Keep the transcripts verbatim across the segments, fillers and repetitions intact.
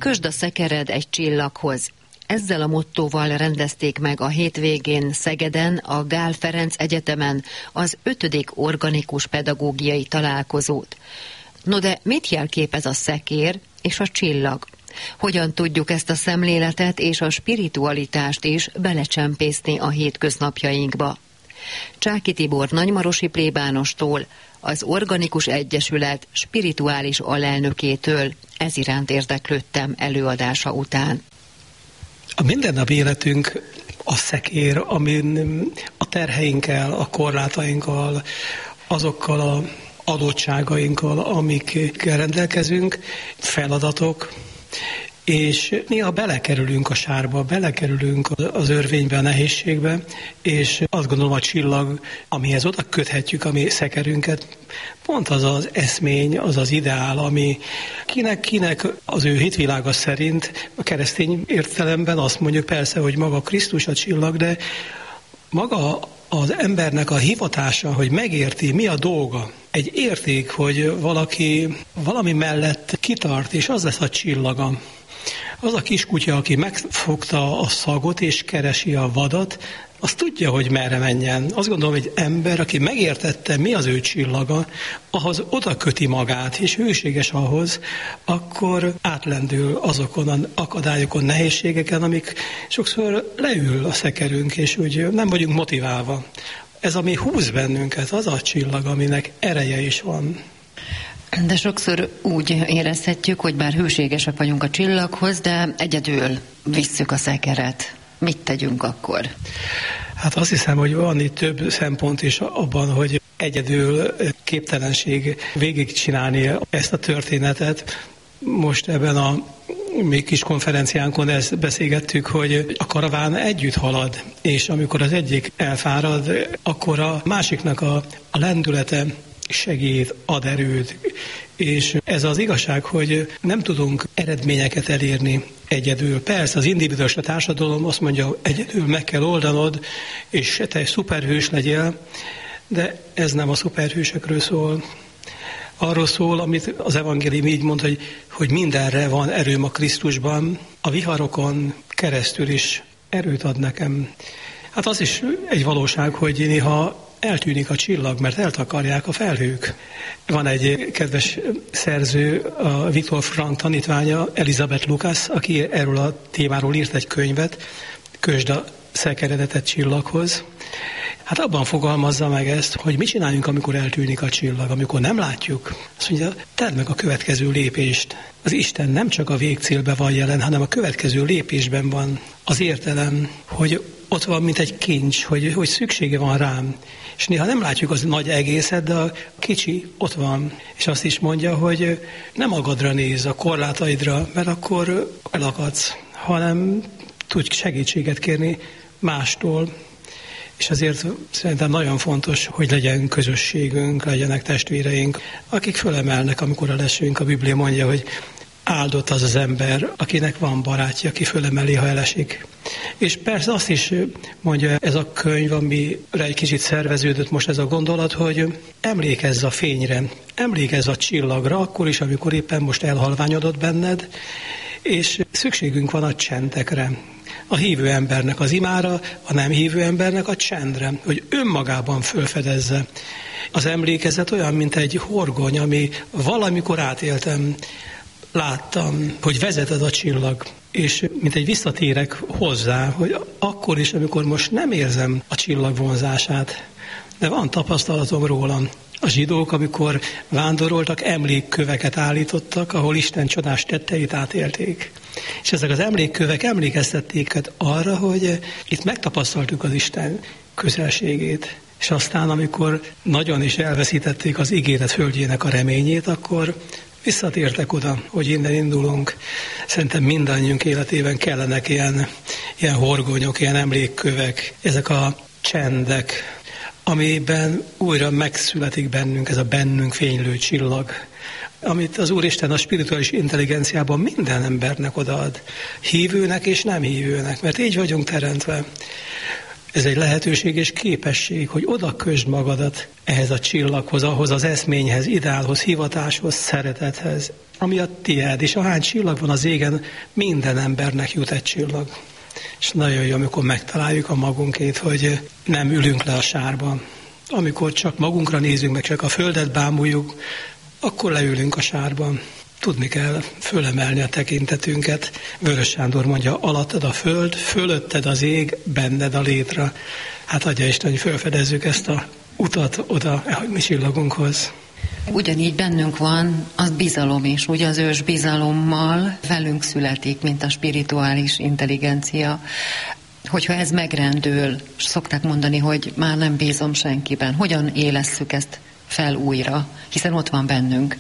Kösd a szekered egy csillaghoz. Ezzel a mottóval rendezték meg a hétvégén Szegeden, a Gál Ferenc Egyetemen az ötödik organikus pedagógiai találkozót. No de mit jelképez a szekér és a csillag? Hogyan tudjuk ezt a szemléletet és a spiritualitást is belecsempészni a hétköznapjainkba? Csáky Tibor nagymarosi plébánostól, az Organikus Egyesület spirituális alelnökétől ez iránt érdeklődtem előadása után. A mindennapi életünk a szekér, amin a terheinkkel, a korlátainkkal, azokkal a adottságainkkal, amikkel rendelkezünk, feladatok, és néha belekerülünk a sárba, belekerülünk az örvénybe, a nehézségbe, és azt gondolom a csillag, amihez oda köthetjük a mi szekerünket, pont az az eszmény, az az ideál, ami kinek, kinek az ő hitvilága szerint a keresztény értelemben azt mondjuk persze, hogy maga Krisztus a csillag, de maga az embernek a hivatása, hogy megérti, mi a dolga. Egy érték, hogy valaki valami mellett kitart, és az lesz a csillaga. Az a kiskutya, aki megfogta a szagot és keresi a vadat, az tudja, hogy merre menjen. Azt gondolom, hogy egy ember, aki megértette, mi az ő csillaga, ahhoz oda köti magát, és hűséges ahhoz, akkor átlendül azokon az akadályokon, nehézségeken, amik sokszor leül a szekerünk, és úgy nem vagyunk motiválva. Ez, ami húz bennünket, az a csillag, aminek ereje is van. De sokszor úgy érezhetjük, hogy bár hűségesek vagyunk a csillaghoz, de egyedül visszük a szekeret. Mit tegyünk akkor? Hát azt hiszem, hogy van itt több szempont is abban, hogy egyedül képtelenség végigcsinálni ezt a történetet. Most ebben a még kis konferenciánkon ezt beszélgettük, hogy a karaván együtt halad, és amikor az egyik elfárad, akkor a másiknak a, a lendülete segít, ad erőt, és ez az igazság, hogy nem tudunk eredményeket elérni egyedül. Persze az individuális társadalom azt mondja, egyedül meg kell oldanod, és te egy szuperhős legyél, de ez nem a szuperhősökről szól. Arról szól, amit az evangélium így mond, hogy, hogy mindenre van erőm a Krisztusban, a viharokon keresztül is erőt ad nekem. Hát az is egy valóság, hogy néha eltűnik a csillag, mert eltakarják a felhők. Van egy kedves szerző, a Viktor Frank tanítványa, Elizabeth Lucas, aki erről a témáról írt egy könyvet, Kösd a szekeredet egy csillaghoz. Hát abban fogalmazza meg ezt, hogy mit csináljunk, amikor eltűnik a csillag, amikor nem látjuk. Azt mondja, tedd meg a következő lépést. Az Isten nem csak a végcélben van jelen, hanem a következő lépésben van az értelem, hogy ott van, mint egy kincs, hogy, hogy szüksége van rám. És néha nem látjuk az nagy egészet, de a kicsi ott van. És azt is mondja, hogy nem magadra néz, a korlátaidra, mert akkor elakadsz, hanem tudj segítséget kérni mástól. És azért szerintem nagyon fontos, hogy legyen közösségünk, legyenek testvéreink, akik fölemelnek, amikor elesünk. A Biblia mondja, hogy áldott az az ember, akinek van barátja, aki fölemeli, ha elesik. És persze azt is mondja ez a könyv, amire egy kicsit szerveződött most ez a gondolat, hogy emlékezz a fényre, emlékezz a csillagra, akkor is, amikor éppen most elhalványodott benned, és szükségünk van a csendekre. A hívő embernek az imára, a nem hívő embernek a csendre, hogy önmagában fölfedezze. Az emlékezet olyan, mint egy horgony, ami valamikor átéltem, láttam, hogy vezeted a csillag, és mint egy visszatérek hozzá, hogy akkor is, amikor most nem érzem a csillag vonzását, de van tapasztalatom róla. A zsidók, amikor vándoroltak, emlékköveket állítottak, ahol Isten csodás tetteit átélték. És ezek az emlékkövek emlékeztették arra, hogy itt megtapasztaltuk az Isten közelségét. És aztán, amikor nagyon is elveszítették az ígéret földjének a reményét, akkor visszatértek oda, hogy innen indulunk. Szerintem mindannyiunk életében kellenek ilyen, ilyen horgonyok, ilyen emlékkövek, ezek a csendek, amiben újra megszületik bennünk ez a bennünk fénylő csillag, amit az Úristen a spirituális intelligenciában minden embernek odaad, hívőnek és nem hívőnek, mert így vagyunk teremtve. Ez egy lehetőség és képesség, hogy oda kösd magadat ehhez a csillaghoz, ahhoz az eszményhez, ideálhoz, hivatáshoz, szeretethez, ami a tiéd. És ahány csillag van az égen, minden embernek jut egy csillag. És nagyon jó, amikor megtaláljuk a magunkét, hogy nem ülünk le a sárban. Amikor csak magunkra nézünk, meg csak a földet bámuljuk, akkor leülünk a sárban. Tudni kell fölemelni a tekintetünket. Vörös Sándor mondja, alattad a föld, fölötted az ég, benned a létre. Hát adja Isten, hogy felfedezzük ezt a utat oda a mi csillagunkhoz. Ugyanígy bennünk van az bizalom is, ugye az ős bizalommal velünk születik, mint a spirituális intelligencia. Hogyha ez megrendül, szokták mondani, hogy már nem bízom senkiben. Hogyan élesszük ezt fel újra, hiszen ott van bennünk.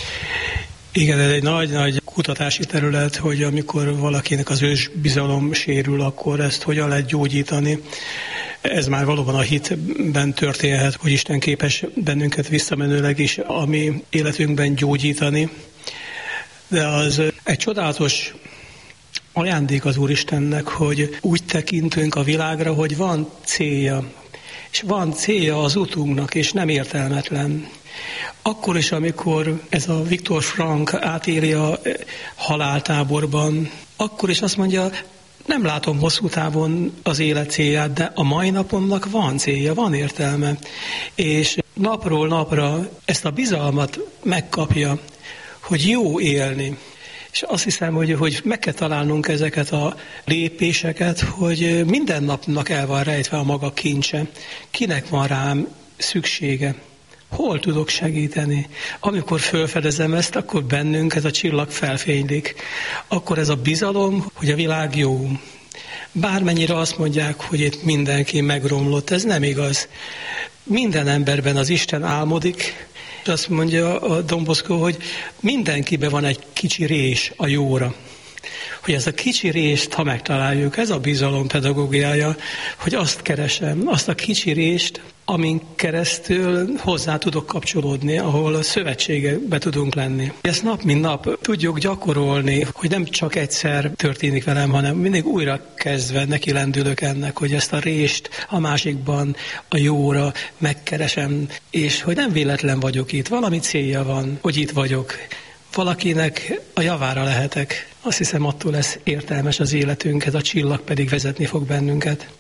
Igen, ez egy nagy-nagy kutatási terület, hogy amikor valakinek az ős bizalom sérül, akkor ezt hogyan lehet gyógyítani. Ez már valóban a hitben történhet, hogy Isten képes bennünket visszamenőleg is a mi életünkben gyógyítani. De az egy csodálatos ajándék az Úristennek, hogy úgy tekintünk a világra, hogy van célja. És van célja az utunknak, és nem értelmetlen. Akkor is, amikor ez a Viktor Frank átéli a haláltáborban, akkor is azt mondja, nem látom hosszú távon az élet célját, de a mai napomnak van célja, van értelme. És napról napra ezt a bizalmat megkapja, hogy jó élni. És azt hiszem, hogy, hogy meg kell találnunk ezeket a lépéseket, hogy minden napnak el van rejtve a maga kincse. Kinek van rám szüksége? Hol tudok segíteni? Amikor felfedezem ezt, akkor bennünk ez a csillag felfénylik. Akkor ez a bizalom, hogy a világ jó. Bármennyire azt mondják, hogy itt mindenki megromlott, ez nem igaz. Minden emberben az Isten álmodik, és azt mondja a Don Bosco, hogy mindenkiben van egy kicsi rés a jóra. Hogy ez a kicsi részt, ha megtaláljuk, ez a bizalom pedagógiája, hogy azt keresem, azt a kicsi részt, amin keresztül hozzá tudok kapcsolódni, ahol a szövetségbe tudunk lenni. Ezt nap mint nap tudjuk gyakorolni, hogy nem csak egyszer történik velem, hanem mindig újra kezdve neki lendülök ennek, hogy ezt a részt a másikban, a jóra megkeresem, és hogy nem véletlen vagyok itt, valami célja van, hogy itt vagyok. Valakinek a javára lehetek. Azt hiszem, attól lesz értelmes az életünk, ez a csillag pedig vezetni fog bennünket.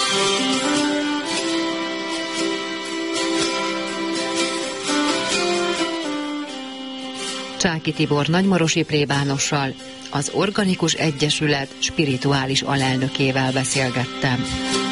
Csáky Tibor nagymarosi plébánossal, az Organikus Egyesület spirituális alelnökével beszélgettem.